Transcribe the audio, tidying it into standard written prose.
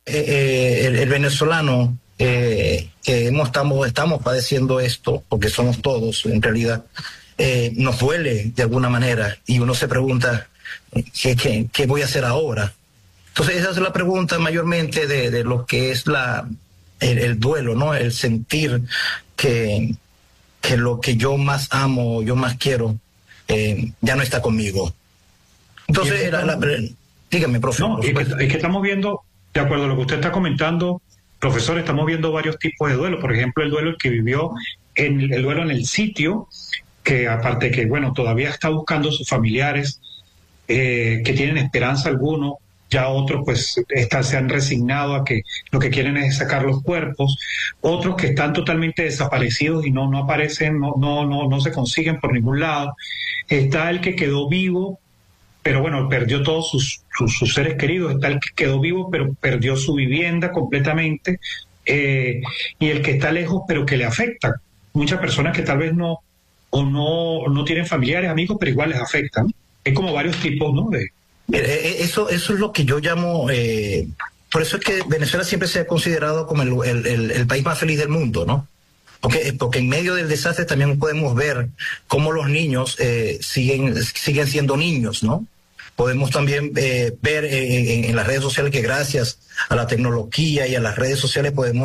el venezolano que estamos padeciendo esto, porque somos todos en realidad, nos duele de alguna manera y uno se pregunta, ¿qué voy a hacer ahora? Entonces esa es la pregunta mayormente de lo que es el duelo, ¿no? El sentir que lo que yo más amo, yo más quiero, ya no está conmigo. Entonces, dígame, profe. No, es que estamos viendo, de acuerdo a lo que usted está comentando, profesor, estamos viendo varios tipos de duelo. Por ejemplo, el duelo que vivió, el duelo en el sitio, que aparte que, bueno, todavía está buscando sus familiares, que tienen esperanza alguno, ya otros pues se han resignado a que lo que quieren es sacar los cuerpos, otros que están totalmente desaparecidos y no aparecen, no se consiguen por ningún lado. Está el que quedó vivo, pero bueno, perdió todos sus seres queridos. Está el que quedó vivo, pero perdió su vivienda completamente, y el que está lejos, pero que le afecta. Muchas personas que tal vez no tienen familiares, amigos, pero igual les afectan. Hay como varios tipos, ¿no? Eso es lo que yo llamo, por eso es que Venezuela siempre se ha considerado como el país más feliz del mundo, ¿no? Porque en medio del desastre también podemos ver cómo los niños siguen siendo niños, ¿no? Podemos también ver en las redes sociales que gracias a la tecnología y a las redes sociales podemos